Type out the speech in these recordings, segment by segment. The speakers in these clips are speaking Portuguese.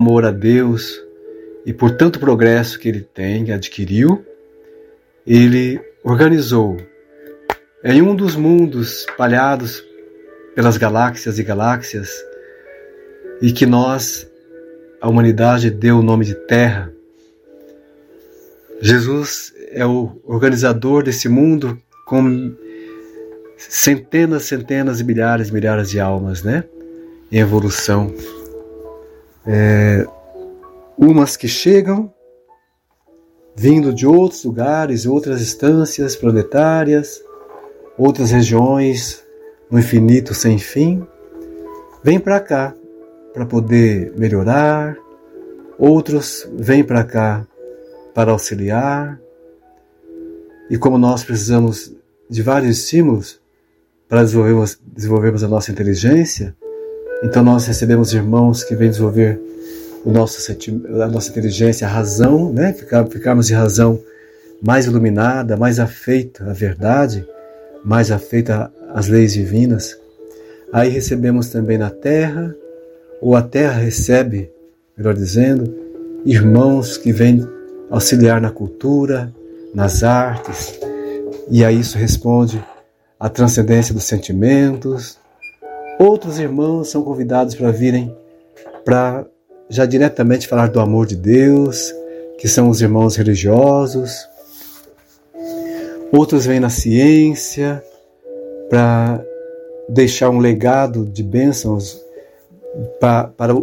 amor a Deus e por tanto progresso que ele tem, adquiriu, ele organizou em um dos mundos espalhados pelas galáxias e galáxias, e que nós, a humanidade, deu o nome de Terra. Jesus é o organizador desse mundo com centenas e milhares de almas, né? Em evolução. Umas que chegam vindo de outros lugares, outras instâncias planetárias, outras regiões no infinito sem fim, vêm para cá para poder melhorar, outros vêm para cá para auxiliar, e como nós precisamos de vários estímulos para desenvolvermos a nossa inteligência, então nós recebemos irmãos que vêm desenvolver a nossa inteligência, a razão, né? Ficarmos de razão mais iluminada, mais afeita à verdade, mais afeita às leis divinas. Aí recebemos também na Terra, ou a Terra recebe, melhor dizendo, irmãos que vêm auxiliar na cultura, nas artes, e a isso responde a transcendência dos sentimentos. Outros irmãos são convidados para virem para já diretamente falar do amor de Deus, que são os irmãos religiosos. Outros vêm na ciência para deixar um legado de bênçãos para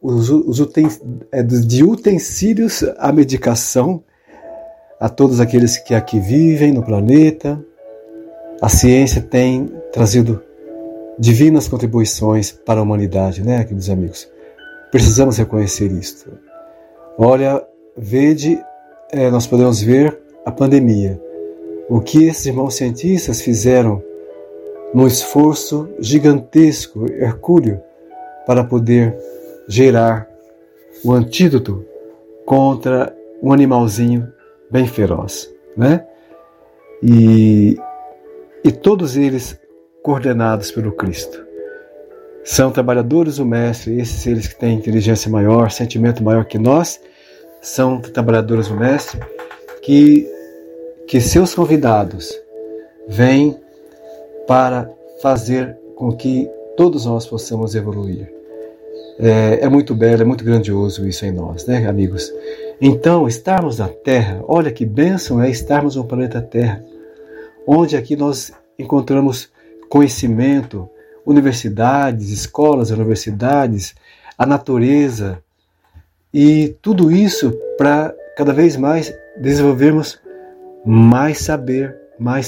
de utensílios à medicação a todos aqueles que aqui vivem no planeta. A ciência tem trazido divinas contribuições para a humanidade, né, queridos amigos? Precisamos reconhecer isto. Olha, nós podemos ver a pandemia. O que esses irmãos cientistas fizeram num esforço gigantesco, hercúleo, para poder gerar o antídoto contra um animalzinho bem feroz, né? E todos eles coordenados pelo Cristo. São trabalhadores do Mestre, esses seres que têm inteligência maior, sentimento maior que nós, são trabalhadores do Mestre, que seus convidados vêm para fazer com que todos nós possamos evoluir. É muito belo, é muito grandioso isso em nós, né, amigos? Então, estarmos na Terra, olha que bênção é estarmos no planeta Terra, onde aqui nós encontramos conhecimento, universidades, escolas, universidades, a natureza, e tudo isso para cada vez mais desenvolvermos mais saber,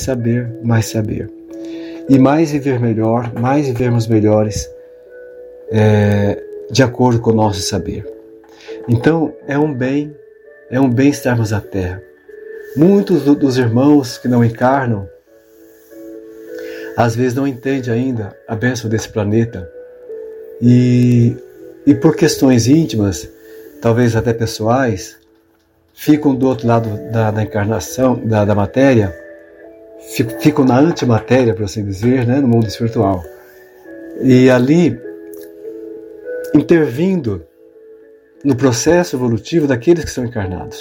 e mais viver melhor, mais vivermos melhores, de acordo com o nosso saber. Então é um bem estarmos na Terra. Muitos dos irmãos que não encarnam às vezes não entendem ainda a bênção desse planeta, e por questões íntimas, talvez até pessoais, ficam do outro lado da encarnação, da matéria, ficam na antimatéria, por assim dizer, né, no mundo espiritual. E ali, intervindo no processo evolutivo daqueles que são encarnados.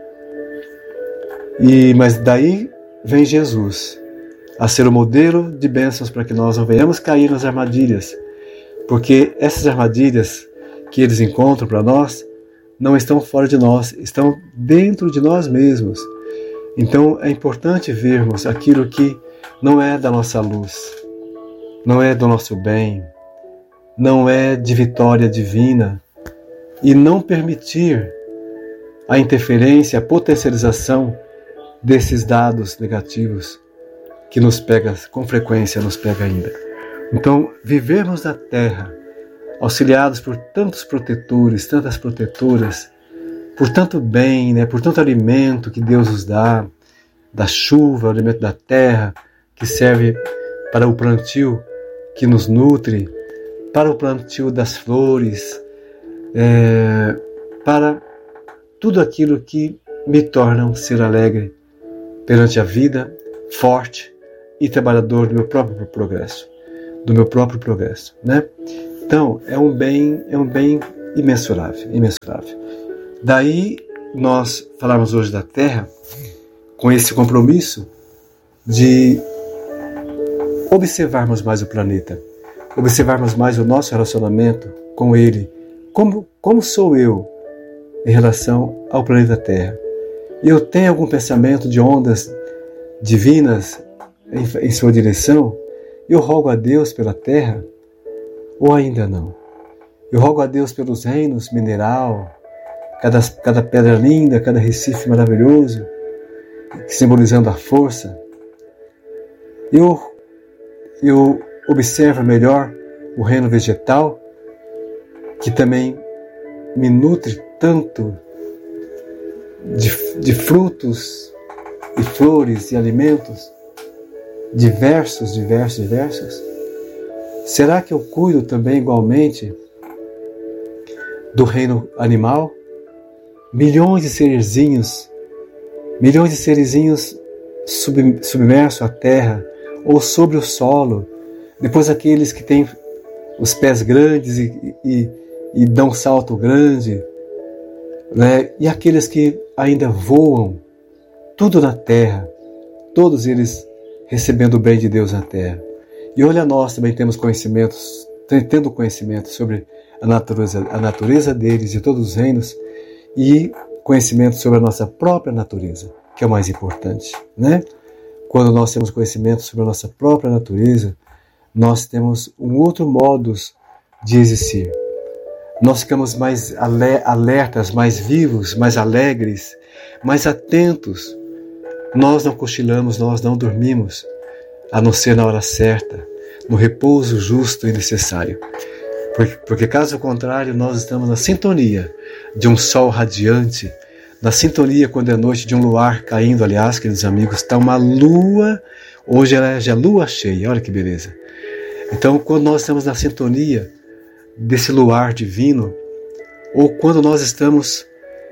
Mas daí vem Jesus a ser o modelo de bênçãos para que nós não venhamos cair nas armadilhas, porque essas armadilhas que eles encontram para nós não estão fora de nós, estão dentro de nós mesmos. Então é importante vermos aquilo que não é da nossa luz, não é do nosso bem, não é de vitória divina, e não permitir a interferência, a potencialização desses dados negativos que nos pega, com frequência nos pega ainda. Então, vivermos na Terra, auxiliados por tantos protetores, tantas protetoras, por tanto bem, né, por tanto alimento que Deus nos dá, da chuva, o alimento da terra, que serve para o plantio que nos nutre, para o plantio das flores, para tudo aquilo que me torna um ser alegre perante a vida, forte e trabalhador do meu próprio progresso, né? Então, é um bem imensurável, imensurável. Daí nós falarmos hoje da Terra com esse compromisso de observarmos mais o planeta, observarmos mais o nosso relacionamento com ele, como sou eu em relação ao planeta Terra. Eu tenho algum pensamento de ondas divinas em sua direção? Eu rogo a Deus pela Terra ou ainda não? Eu rogo a Deus pelos reinos mineral, cada pedra linda, cada recife maravilhoso, simbolizando a força. Eu observo melhor o reino vegetal, que também me nutre tanto de frutos e flores e alimentos diversos. Será que eu cuido também igualmente do reino animal? Milhões de serezinhos submersos à terra ou sobre o solo, depois aqueles que têm os pés grandes e dão um salto grande, né? E aqueles que ainda voam, tudo na terra, todos eles recebendo o bem de Deus na terra. E olha, nós também tendo conhecimento sobre a natureza deles, de todos os reinos, e conhecimento sobre a nossa própria natureza, que é o mais importante, né? Quando nós temos conhecimento sobre a nossa própria natureza, nós temos um outro modo de existir. Nós ficamos mais alertas, mais vivos, mais alegres, mais atentos. Nós não cochilamos, nós não dormimos, a não ser na hora certa, no repouso justo e necessário. Porque caso contrário, nós estamos na sintonia de um sol radiante, na sintonia quando é noite de um luar caindo. Aliás, queridos amigos, está uma lua, hoje ela já é lua cheia, olha que beleza. Então, quando nós estamos na sintonia desse luar divino, ou quando nós estamos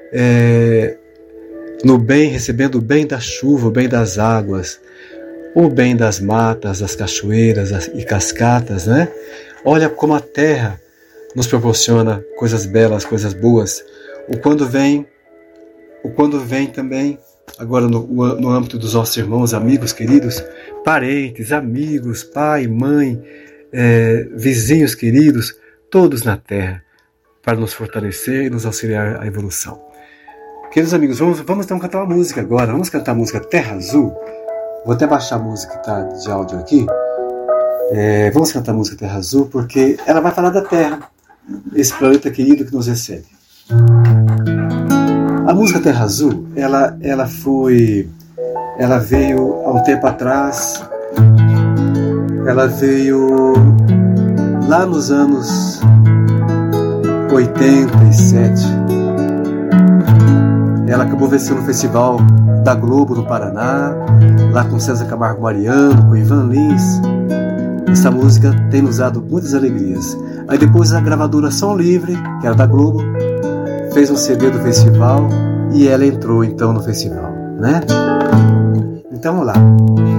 no bem, recebendo o bem da chuva, o bem das águas, o bem das matas, das cachoeiras e cascatas, né? Olha como a terra nos proporciona coisas belas, coisas boas. O quando vem também, agora no âmbito dos nossos irmãos, amigos queridos, parentes, amigos, pai, mãe, vizinhos queridos, todos na terra, para nos fortalecer e nos auxiliar à evolução. Queridos amigos, vamos então cantar uma música agora. Vamos cantar a música Terra Azul. Vou até baixar a música que está de áudio aqui. Vamos cantar a música Terra Azul, porque ela vai falar da Terra, esse planeta querido que nos recebe. A música Terra Azul, ela veio há um tempo atrás, ela veio lá nos anos 87. Ela acabou vencendo no Festival da Globo no Paraná, lá com César Camargo Mariano, com Ivan Lins. Essa música tem nos dado muitas alegrias. Aí depois a gravadora Som Livre, que era da Globo, fez um CD do festival e ela entrou então no festival, né? Então vamos lá.